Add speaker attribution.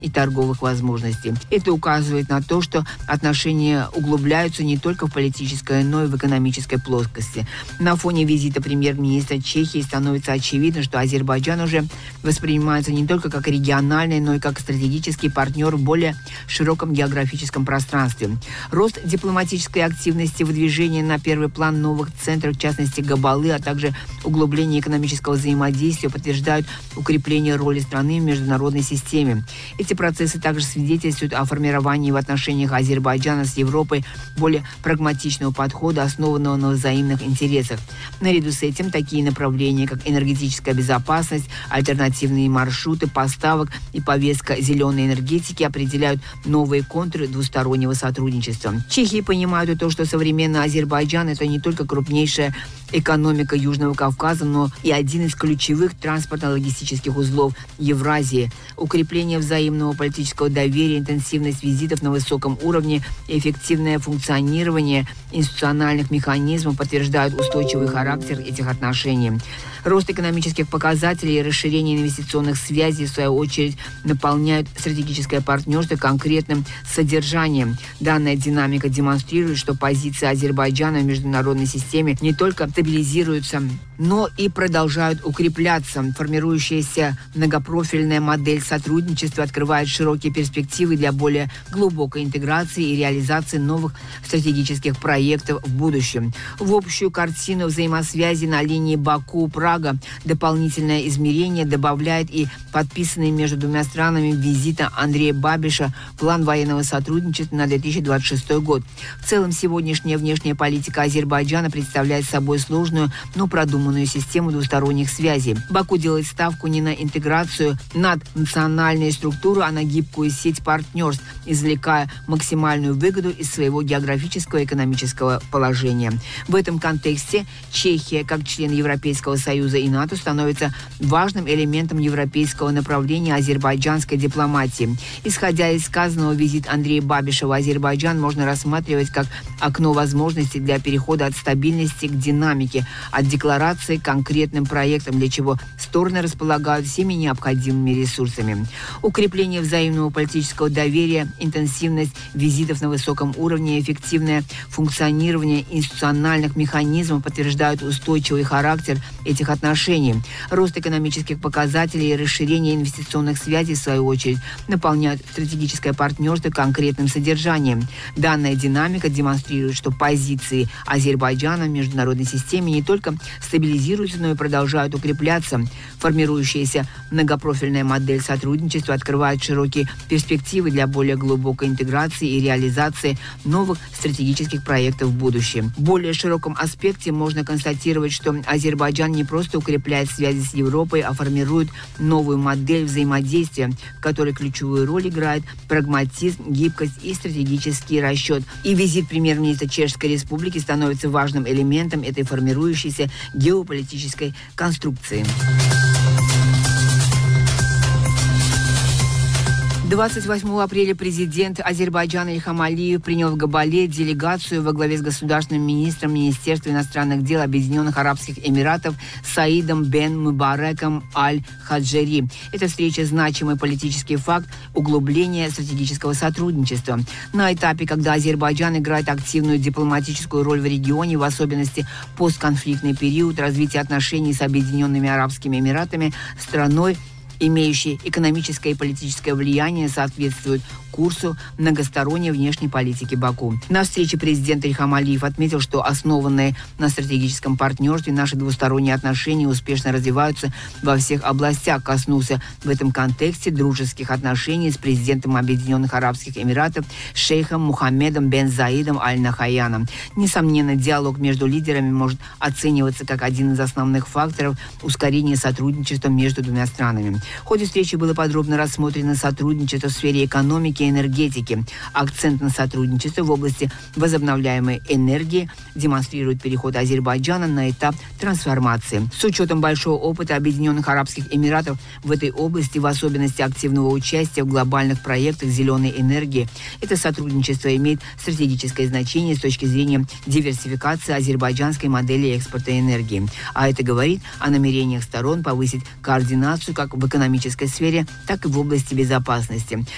Speaker 1: и торговых возможностей. Это указывает на то, что отношения углубляются не только в политической, но и в экономической плоскости. На фоне визита премьер-министра Чехии становится очевидно, что Азербайджан уже воспринимается не только как региональный, но и как стратегический партнер в более широком географическом пространстве. Рост дипломатической активности, выдвижение на первый план новых центров, в частности Габалы, а также углубление экономического взаимодействия подтверждают укрепление роли страны в международной системе. Эти процессы также свидетельствуют о формировании в отношениях Азербайджана с Европой более прагматичного подхода, основанного на взаимных интересах. Наряду с этим такие направления, как энергетическая безопасность, альтернативные маршруты поставок и повестка зеленой энергетики определяют новые контуры двустороннего сотрудничества. Чехии понимают и то, что современный Азербайджан – это не только крупнейшая экономика Южного Кавказа, но и один из ключевых транспортно-логистических узлов Евразии. Укрепление взаимного политического доверия, интенсивность визитов на высоком уровне и эффективное функционирование институциональных механизмов подтверждают устойчивый характер этих отношений. Рост экономических показателей и расширение инвестиционных связей, в свою очередь, наполняют стратегическое партнерство конкретным содержанием. Данная динамика демонстрирует, что позиции Азербайджана в международной системе не только стабилизируются, но и продолжают укрепляться. Формирующаяся многопрофильная модель сотрудничества открывает широкие перспективы для более глубокой интеграции и реализации новых стратегических проектов в будущем. В общую картину взаимосвязи на линии Баку-Прага дополнительное измерение добавляет и подписанный между двумя странами визита Андрея Бабиша план военного сотрудничества на 2026 год. В целом, сегодняшняя внешняя политика Азербайджана представляет собой сложную, но продуманную систему двусторонних связей. Баку делает ставку не на интеграцию наднациональной структуры, а на гибкую сеть партнерств, извлекая максимальную выгоду из своего географического и экономического положения. В этом контексте Чехия, как член Европейского Союза и НАТО, становится важным элементом европейского направления азербайджанской дипломатии. Исходя из сказанного, визит Андрея Бабиша в Азербайджан можно рассматривать как окно возможностей для перехода от стабильности к динамике, от декларации к конкретным проектам, для чего стороны располагают всеми необходимыми ресурсами. Укрепление взаимного политического доверия, интенсивность визитов на высоком уровне, эффективное функционирование институциональных механизмов подтверждают устойчивый характер этих отношений. Рост экономических показателей и расширение инвестиционных связей, в свою очередь, наполняют стратегическое партнерство конкретным содержанием. Данная динамика демонстрирует, что позиции Азербайджана в международной системе не только стабилизируются, но и продолжают укрепляться. Формирующаяся многопрофильная модель сотрудничества открывает широкие перспективы для более глубокой интеграции и реализации новых стратегических проектов в будущем. В более широком аспекте можно констатировать, что Азербайджан не просто укрепляет связи с Европой, а формирует новую модель взаимодействия, в которой ключевую роль играет прагматизм, гибкость и стратегический расчет. И визит премьер-министра Чешской Республики становится важным элементом этой формирующейся геополитической конструкции. 28 апреля президент Азербайджана Ильхам Алиев принял в Габале делегацию во главе с государственным министром Министерства иностранных дел Объединенных Арабских Эмиратов Саидом бен Мубараком Аль-Хаджери. Эта встреча – значимый политический факт углубления стратегического сотрудничества. На этапе, когда Азербайджан играет активную дипломатическую роль в регионе, в особенности постконфликтный период развития отношений с Объединенными Арабскими Эмиратами, страной, имеющие экономическое и политическое влияние, соответствуют курсу многосторонней внешней политики Баку. На встрече президент Ильхам Алиев отметил, что основанные на стратегическом партнерстве наши двусторонние отношения успешно развиваются во всех областях. Коснулся в этом контексте дружеских отношений с президентом Объединенных Арабских Эмиратов шейхом Мухаммедом бен Заидом Аль-Нахаяном. Несомненно, диалог между лидерами может оцениваться как один из основных факторов ускорения сотрудничества между двумя странами. В ходе встречи было подробно рассмотрено сотрудничество в сфере экономики и энергетики. Акцент на сотрудничество в области возобновляемой энергии демонстрирует переход Азербайджана на этап трансформации. С учетом большого опыта Объединенных Арабских Эмиратов в этой области, в особенности активного участия в глобальных проектах зеленой энергии, это сотрудничество имеет стратегическое значение с точки зрения диверсификации азербайджанской модели экспорта энергии. А это говорит о намерениях сторон повысить координацию как в экономической сфере, так и в области безопасности.